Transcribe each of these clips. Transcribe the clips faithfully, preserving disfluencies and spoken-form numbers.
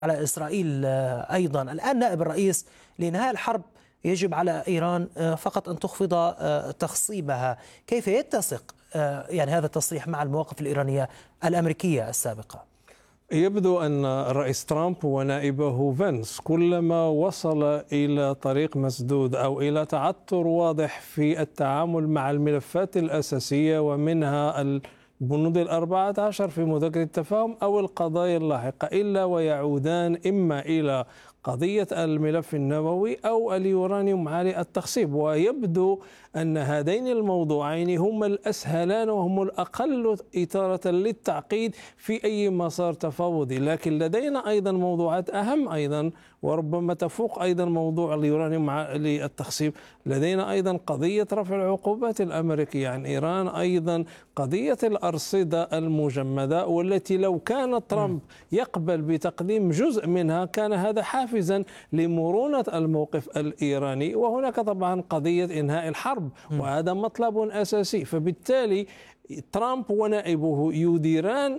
على إسرائيل أيضا. الآن نائب الرئيس لإنهاء الحرب يجب على إيران فقط أن تخفض تخصيبها. كيف يتسق يعني هذا التصريح مع المواقف الإيرانية الأمريكية السابقة؟ يبدو أن الرئيس ترامب ونائبه فانس كلما وصل إلى طريق مسدود أو إلى تعثر واضح في التعامل مع الملفات الأساسية ومنها البنود الأربعة عشر في مذكرة التفاهم أو القضايا اللاحقة إلا ويعودان إما إلى قضية الملف النووي أو اليورانيوم عالي التخصيب. ويبدو أن هذين الموضوعين هما الأسهلان وهم الأقل إثارة للتعقيد في أي مسار تفاوضي، لكن لدينا أيضا موضوعات أهم أيضا وربما تفوق أيضا موضوع اليورانيوم عالي التخصيب. لدينا أيضا قضية رفع العقوبات الأمريكية عن إيران، أيضا قضية الأرصدة المجمدة، والتي لو كان ترامب يقبل بتقديم جزء منها كان هذا حافزا لمرونة الموقف الإيراني. وهناك طبعا قضية إنهاء الحرب وهذا مطلب أساسي. فبالتالي ترامب ونائبه يديران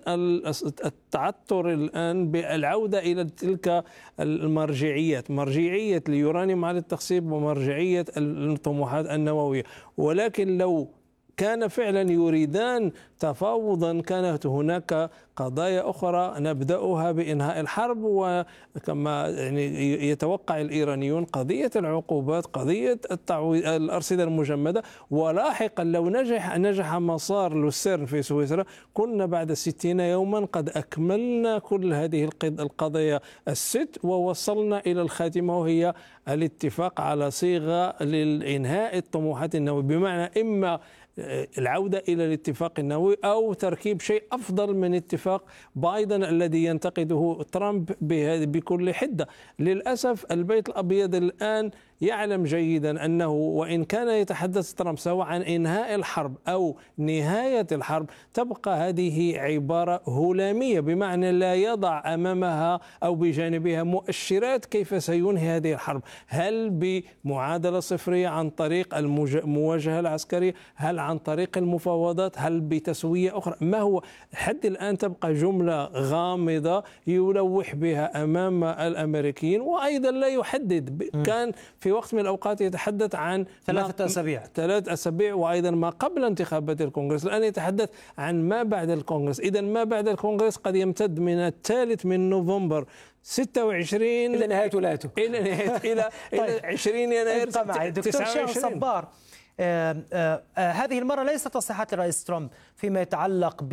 التعثر الآن بالعودة إلى تلك المرجعيات، مرجعية اليورانيوم على التخصيب ومرجعية الطموحات النووية. ولكن لو كان فعلا يريدان تفاوضا كانت هناك قضايا أخرى نبدأها بإنهاء الحرب، وكما يعني يتوقع الإيرانيون قضية العقوبات، قضية الأرصدة المجمدة، ولاحقا لو نجح نجح مسار لوسيرن في سويسرا كنا بعد ستين يوما قد أكملنا كل هذه القضايا الست ووصلنا إلى الخاتمة وهي الاتفاق على صيغة للإنهاء الطموحات النووية، بمعنى إما العودة إلى الاتفاق النووي أو تركيب شيء أفضل من اتفاق بايدن الذي ينتقده ترامب بكل حدة. للأسف البيت الأبيض الآن يعلم جيدا أنه وإن كان يتحدث ترامب سواء عن إنهاء الحرب أو نهاية الحرب تبقى هذه عبارة هلامية، بمعنى لا يضع أمامها أو بجانبها مؤشرات كيف سينهي هذه الحرب. هل بمعادلة صفرية عن طريق المواجهة العسكرية؟ هل عن طريق المفاوضات؟ هل بتسوية أخرى؟ ما هو حد الآن تبقى جملة غامضة يلوح بها أمام الأمريكيين، وأيضا لا يحدد. كان في وقت من الأوقات يتحدث عن ثلاثة أسابيع ثلاث أسابيع وأيضا ما قبل انتخابات الكونغرس، الآن يتحدث عن ما بعد الكونغرس. إذا ما بعد الكونغرس قد يمتد من الثالث من نوفمبر ستة وعشرين إلى نهاية ولايته إلى نهاية إلى إلى عشرين يناير دكتور شاهين صبار. آه آه آه هذه المرة ليست تصريحات الرئيس ترامب فيما يتعلق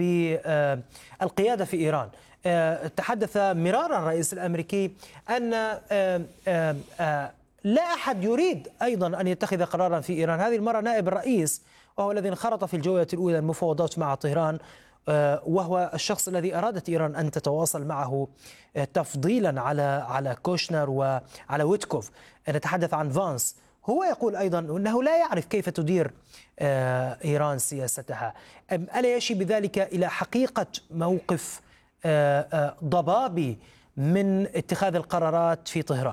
بالقيادة في إيران. آه تحدث مرارا الرئيس الأمريكي أن آه آه آه لا أحد يريد أيضا أن يتخذ قرارا في إيران. هذه المرة نائب الرئيس وهو الذي انخرط في الجولة الأولى المفاوضات مع طهران، وهو الشخص الذي أرادت إيران أن تتواصل معه تفضيلا على على كوشنر وعلى ويتكوف. نتحدث عن فانس، هو يقول أيضا أنه لا يعرف كيف تدير إيران سياستها. ألا يشي بذلك إلى حقيقة موقف ضبابي من اتخاذ القرارات في طهران؟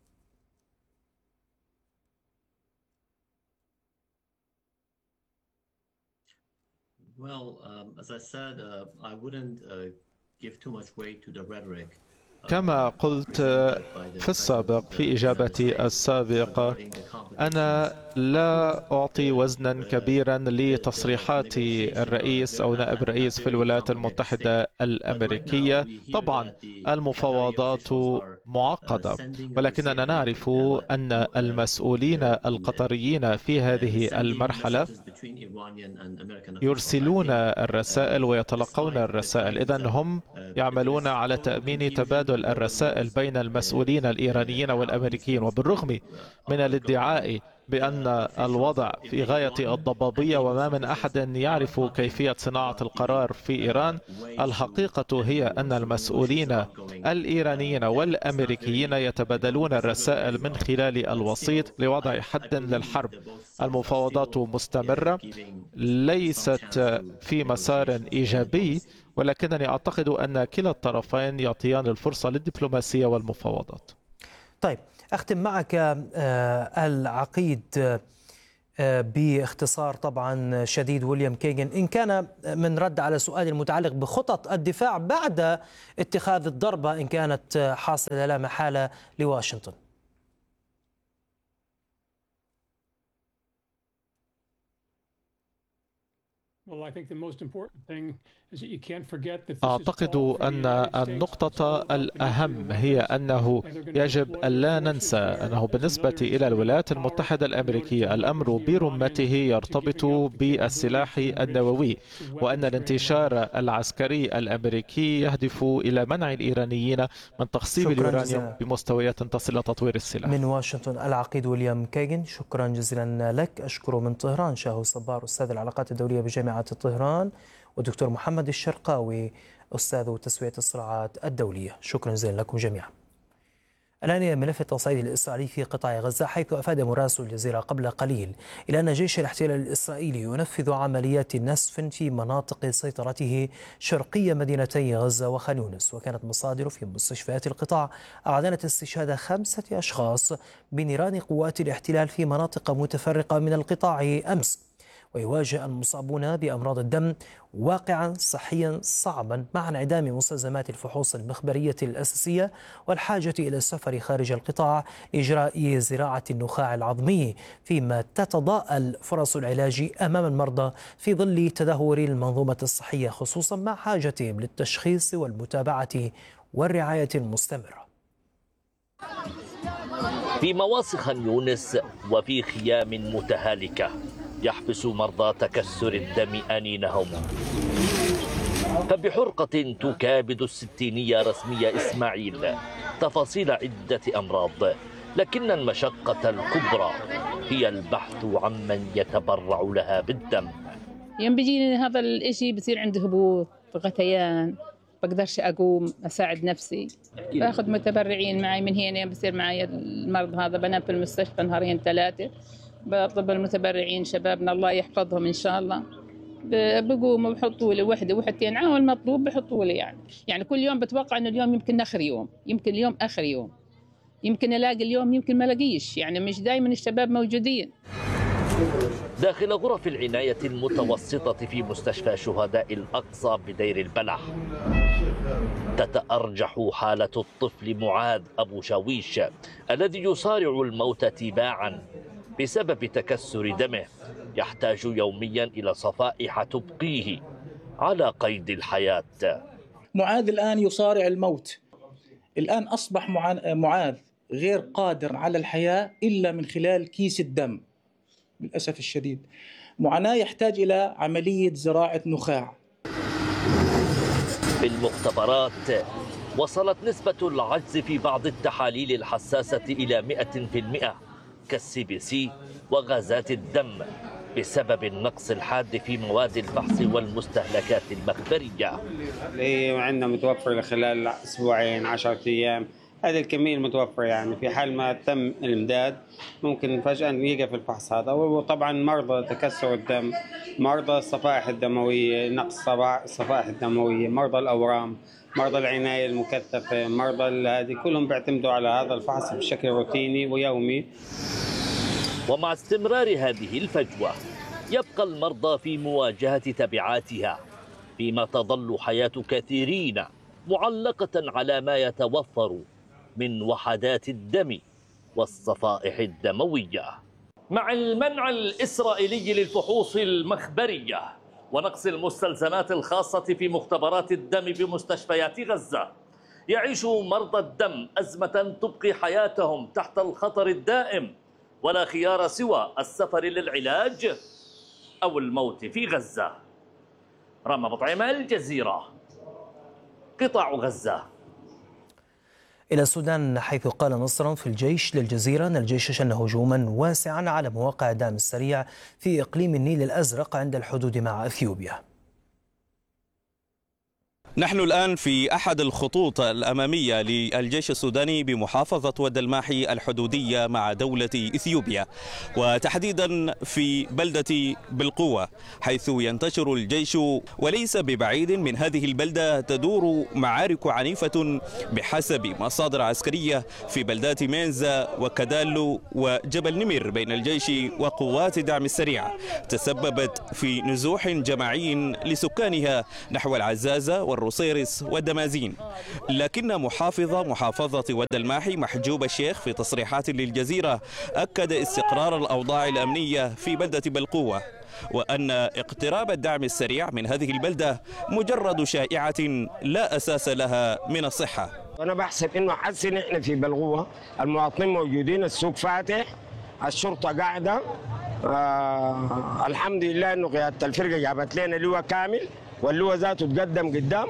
Well, um, as I said, uh, I wouldn't uh, give too much weight to the rhetoric. كما قلت في السابق في إجابتي السابقة، أنا لا أعطي وزنا كبيرا لتصريحات الرئيس أو نائب الرئيس في الولايات المتحدة الأمريكية. طبعا المفاوضات معقدة، ولكننا نعرف أن المسؤولين القطريين في هذه المرحلة يرسلون الرسائل ويتلقون الرسائل، إذن هم يعملون على تأمين تبادل الرسائل بين المسؤولين الإيرانيين والأمريكيين. وبالرغم من الادعاء بأن الوضع في غاية الضبابية وما من أحد يعرف كيفية صناعة القرار في إيران، الحقيقة هي أن المسؤولين الإيرانيين والأمريكيين يتبادلون الرسائل من خلال الوسيط لوضع حد للحرب. المفاوضات مستمرة، ليست في مسار إيجابي، ولكنني أعتقد أن كلا الطرفين يعطيان الفرصة للدبلوماسية والمفاوضات. طيب، أختم معك العقيد. باختصار طبعا شديد ويليام كيغن، إن كان من رد على سؤال المتعلق بخطط الدفاع بعد اتخاذ الضربة إن كانت حاصلة لا محالة لواشنطن. أعتقد أن النقطة الأهم هي أنه يجب ألا ننسى أنه بالنسبة إلى الولايات المتحدة الأمريكية الأمر برمته يرتبط بالسلاح النووي، وأن الانتشار العسكري الأمريكي يهدف إلى منع الإيرانيين من تخصيب اليورانيوم بمستويات تصل إلى تطوير السلاح. من واشنطن العقيد ويليام كيغن، شكرا جزيلا لك. أشكر من طهران شاهو صبار أستاذ العلاقات الدولية بجامعة طهران، ودكتور محمد الشرقاوي أستاذ تسوية الصراعات الدولية. شكرا جزيلا لكم جميعا. الآن ملف التصعيد الإسرائيلي في قطاع غزة، حيث أفاد مراسل الجزيرة قبل قليل إلى أن جيش الاحتلال الإسرائيلي ينفذ عمليات نسف في مناطق سيطرته شرقية مدينتي غزة وخان يونس. وكانت مصادر في مستشفيات القطاع أعلنت استشهاد خمسة أشخاص بنيران قوات الاحتلال في مناطق متفرقة من القطاع أمس. ويواجه المصابون بأمراض الدم واقعا صحيا صعبا مع انعدام مستلزمات الفحوص المخبرية الأساسية والحاجة إلى السفر خارج القطاع لإجراء زراعة النخاع العظمي، فيما تتضاءل فرص العلاج أمام المرضى في ظل تدهور المنظومة الصحية، خصوصا مع حاجتهم للتشخيص والمتابعة والرعاية المستمرة. في مواصي خان يونس وفي خيام متهالكة يحبس مرضى تكسر الدم أنينهم، فبحرقة تكابد الستينية رسمية إسماعيل تفاصيل عدة أمراض، لكن المشقة الكبرى هي البحث عمن يتبرع لها بالدم. يوم بيجيني هذا الإشي بصير عندي هبوط، غثيان، بقدرش أقوم أساعد نفسي، باخذ متبرعين معي من هنا. بصير معي المرض هذا، بنام في المستشفى نهارين ثلاثة، بطلب المتبرعين شبابنا الله يحفظهم إن شاء الله، بقوموا بحطوا لي وحده وحدتين عاول المطلوب بحطوا لي. يعني يعني كل يوم بتوقع إنه اليوم يمكن آخر يوم، يمكن اليوم آخر يوم، يمكن ألاقي اليوم، يمكن ما ألاقيش. يعني مش دائما الشباب موجودين. داخل غرف العناية المتوسطة في مستشفى شهداء الأقصى بدير البلح تتأرجح حالة الطفل معاذ أبو شاويش الذي يصارع الموت تباعا بسبب تكسر دمه، يحتاج يوميا إلى صفائح تبقيه على قيد الحياة. معاذ الآن يصارع الموت، الآن أصبح معاذ غير قادر على الحياة إلا من خلال كيس الدم للأسف الشديد. معاناة يحتاج إلى عملية زراعة نخاع. في المختبرات وصلت نسبة العجز في بعض التحاليل الحساسة إلى مئة في المئة كالسي بي سي وغازات الدم بسبب النقص الحاد في مواد الفحص والمستهلكات المخبرية. هي عندنا متوفر خلال أسبوعين عشرة أيام، هذه الكمية المتوفرة. يعني في حال ما تم الإمداد ممكن فجأة يقف الفحص هذا. وطبعا مرضى تكسر الدم، مرضى الصفائح الدموية، نقص الصفائح الدموية، مرضى الأورام، مرضى العناية المكثفة، مرضى هذه كلهم بيعتمدوا على هذا الفحص بشكل روتيني ويومي. ومع استمرار هذه الفجوة يبقى المرضى في مواجهة تبعاتها، فيما تظل حياة كثيرين معلقة على ما يتوفر من وحدات الدم والصفائح الدموية. مع المنع الإسرائيلي للفحوص المخبرية ونقص المستلزمات الخاصة في مختبرات الدم بمستشفيات غزة، يعيش مرضى الدم أزمة تبقي حياتهم تحت الخطر الدائم، ولا خيار سوى السفر للعلاج أو الموت في غزة. رامي بطعيمة، الجزيرة، قطاع غزة. إلى السودان، حيث قال نصرا في الجيش للجزيرة أن الجيش شن هجوما واسعا على مواقع الدعم السريع في إقليم النيل الأزرق عند الحدود مع أثيوبيا. نحن الآن في أحد الخطوط الأمامية للجيش السوداني بمحافظة ود الماحي الحدودية مع دولة إثيوبيا، وتحديدا في بلدة بالقوة، حيث ينتشر الجيش. وليس ببعيد من هذه البلدة تدور معارك عنيفة بحسب مصادر عسكرية في بلدات مينزا وكدالو وجبل نمر بين الجيش وقوات الدعم السريع، تسببت في نزوح جماعي لسكانها نحو العزازة والروسيرس والدمازين. لكن محافظ محافظة ود الماحي محجوب الشيخ في تصريحات للجزيرة أكد استقرار الأوضاع الأمنية في بلدة بالقوة، وأن اقتراب الدعم السريع من هذه البلدة مجرد شائعة لا أساس لها من الصحة. أنا بحسب إنه حسن إحنا في بالقوة المواطنين موجودين، السوق فاتح، الشرطة قاعدة، آه الحمد لله إنه قيادة الفرقة جابت لنا لواء كامل، واللواء ذاته تقدم قدام،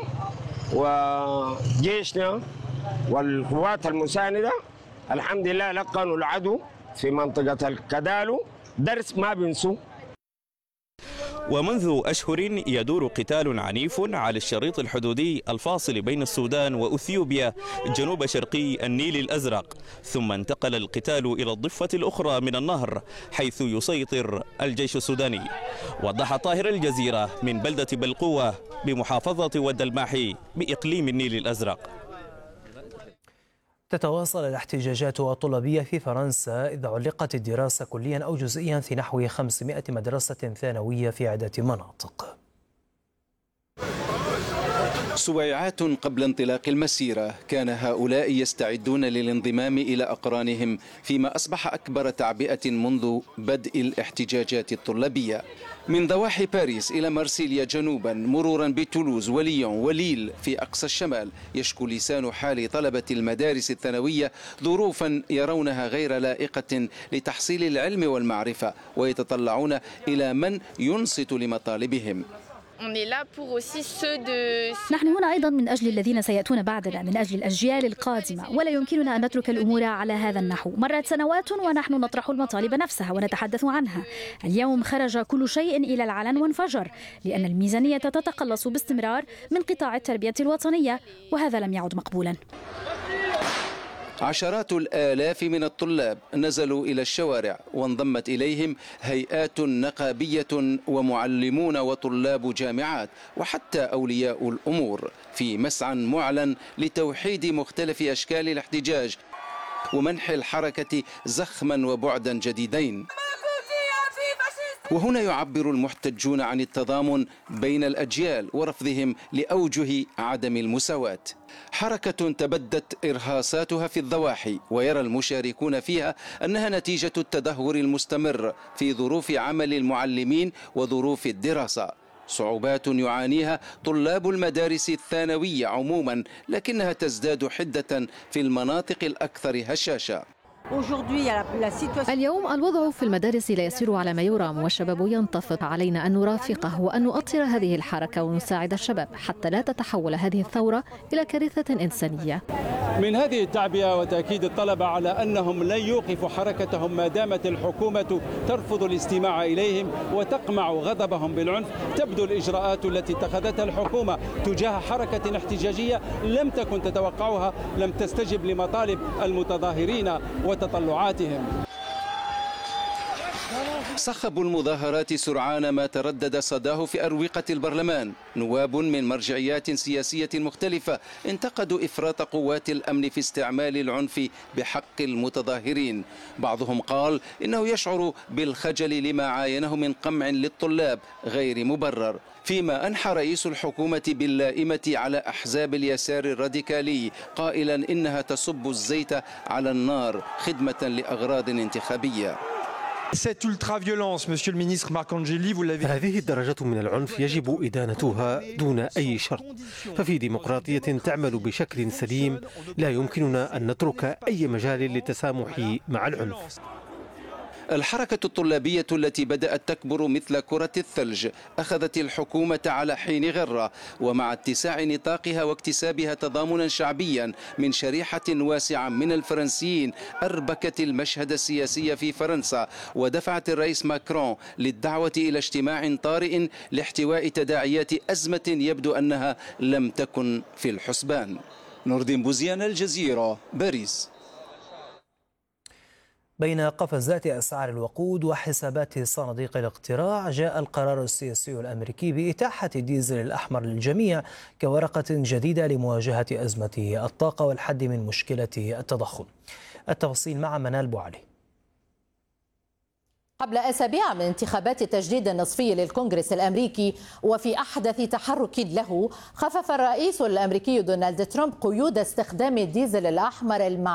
وجيشنا والقوات المساندة الحمد لله لقنوا العدو في منطقة الكدالو درس ما بنسوا. ومنذ أشهر يدور قتال عنيف على الشريط الحدودي الفاصل بين السودان وأثيوبيا جنوب شرقي النيل الأزرق، ثم انتقل القتال إلى الضفة الأخرى من النهر حيث يسيطر الجيش السوداني. وضح طاهر الجزيرة من بلدة بالقوة بمحافظة ود الماحي بإقليم النيل الأزرق. تتواصل الاحتجاجات الطلابية في فرنسا إذ علقت الدراسة كليا أو جزئيا في نحو خمسمائة مدرسة ثانوية في عدة مناطق. سويعات قبل انطلاق المسيرة كان هؤلاء يستعدون للانضمام إلى أقرانهم فيما أصبح أكبر تعبئة منذ بدء الاحتجاجات الطلابية، من ضواحي باريس إلى مارسيليا جنوبا مرورا بتولوز وليون وليل في أقصى الشمال. يشكو لسان حال طلبة المدارس الثانوية ظروفا يرونها غير لائقة لتحصيل العلم والمعرفة، ويتطلعون إلى من ينصت لمطالبهم. نحن هنا أيضا من أجل الذين سيأتون بعدنا، من أجل الأجيال القادمة، ولا يمكننا أن نترك الأمور على هذا النحو. مرت سنوات ونحن نطرح المطالب نفسها ونتحدث عنها. اليوم خرج كل شيء إلى العلن وانفجر، لأن الميزانية تتقلص باستمرار من قطاع التربية الوطنية، وهذا لم يعد مقبولا. عشرات الآلاف من الطلاب نزلوا إلى الشوارع، وانضمت إليهم هيئات نقابية ومعلمون وطلاب جامعات وحتى أولياء الأمور في مسعى معلن لتوحيد مختلف أشكال الاحتجاج ومنح الحركة زخما وبعدا جديدين. وهنا يعبر المحتجون عن التضامن بين الأجيال ورفضهم لأوجه عدم المساواة. حركة تبدت إرهاصاتها في الضواحي، ويرى المشاركون فيها أنها نتيجة التدهور المستمر في ظروف عمل المعلمين وظروف الدراسة، صعوبات يعانيها طلاب المدارس الثانوية عموما، لكنها تزداد حدة في المناطق الأكثر هشاشة. اليوم الوضع في المدارس لا يسير على ما يرام، والشباب ينتفض. علينا أن نرافقه وأن نؤطر هذه الحركة ونساعد الشباب حتى لا تتحول هذه الثورة إلى كارثة إنسانية. من هذه التعبئة وتأكيد الطلبة على أنهم لن يوقفوا حركتهم ما دامت الحكومة ترفض الاستماع إليهم وتقمع غضبهم بالعنف، تبدو الإجراءات التي اتخذتها الحكومة تجاه حركة احتجاجية لم تكن تتوقعها، لم تستجب لمطالب المتظاهرين وتطلعاتهم. صخب المظاهرات سرعان ما تردد صداه في أروقة البرلمان. نواب من مرجعيات سياسية مختلفة انتقدوا إفراط قوات الأمن في استعمال العنف بحق المتظاهرين. بعضهم قال إنه يشعر بالخجل لما عاينه من قمع للطلاب غير مبرر، فيما أنحى رئيس الحكومة باللائمة على أحزاب اليسار الراديكالي قائلا إنها تصب الزيت على النار خدمة لأغراض انتخابية. هذه الدرجة من العنف يجب إدانتها دون أي شرط، ففي ديمقراطية تعمل بشكل سليم لا يمكننا أن نترك أي مجال للتسامح مع العنف. الحركة الطلابية التي بدأت تكبر مثل كرة الثلج أخذت الحكومة على حين غرة، ومع اتساع نطاقها واكتسابها تضامنا شعبيا من شريحة واسعة من الفرنسيين أربكت المشهد السياسي في فرنسا، ودفعت الرئيس ماكرون للدعوة إلى اجتماع طارئ لاحتواء تداعيات أزمة يبدو أنها لم تكن في الحسبان. نور الدين بوزيان، الجزيرة، باريس. بين قفزات أسعار الوقود وحسابات صناديق الاقتراع، جاء القرار السياسي الأمريكي بإتاحة الديزل الأحمر للجميع كورقة جديدة لمواجهة أزمة الطاقة والحد من مشكلة التضخم. التفاصيل مع منال بوعلي. قبل أسابيع من انتخابات التجديد النصفي للكونغرس الأمريكي وفي أحدث تحرك له، خفف الرئيس الأمريكي دونالد ترامب قيود استخدام الديزل الأحمر المع